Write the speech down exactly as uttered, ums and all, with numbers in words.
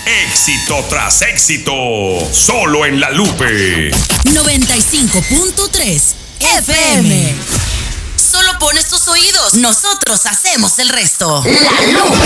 Éxito tras éxito, solo en La Lupe. noventa y cinco punto tres F M. Solo pones tus oídos, nosotros hacemos el resto. La Lupe.